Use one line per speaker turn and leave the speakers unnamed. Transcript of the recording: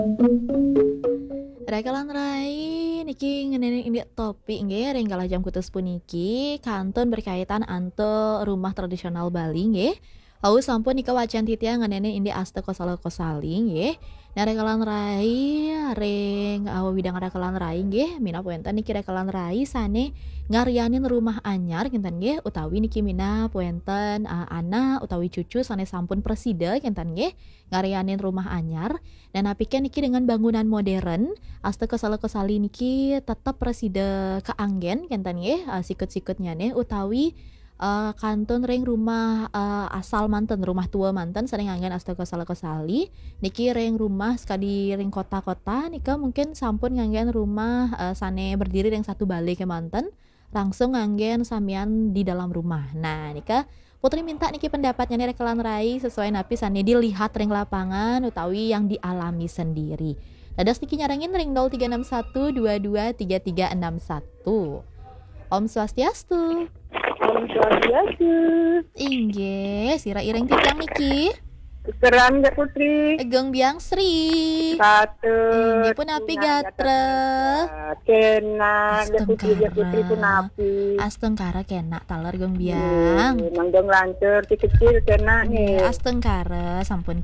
Rekalan rai niki ngeneni ini topik nggih renggalah jam kutus puniki kantun berkaitan ante rumah tradisional Bali nggih. Au sampun nika wacan titia ngeneni indi aste kosalo kosali nggih. Nah rekalan rai reng widang rekalan rai nggih mina puenten niki rekalan rai sane ngaryanin rumah anyar kinten nggih utawi niki mina puenten ana utawi cucu sane sampun presida kinten nggih ngaryanin rumah anyar dan apike niki dengan bangunan modern Aste kesala-kesali niki tetep presida keanggen kenten nggih sikut-sikutnya nih utawi kantun ring rumah asal manten rumah tua manten sering anggen aste kesala-kesali niki ring rumah sekali ring kota-kota nika mungkin sampun nganggen rumah sane berdiri ring satu balik ke manten langsung nganggen samian di dalam rumah. Nah nika Putri minta niki pendapatnya nih rekelan rai sesuai napi sane dilihat ring lapangan utawi yang dialami sendiri. Dadas niki nyarangin ring 0361223361. Om Swastiastu.
Om Swastiastu.
Inggih, sira ireng titiang niki.
Keran Kak Putri.
Egeng Biang Sri.
Satu.
Inggih pun api gatre.
Kena Kak Putri pun api.
Astengkara kena taler Geng Biang.
Manggong lancer si kecil kena nih.
Astengkara sampun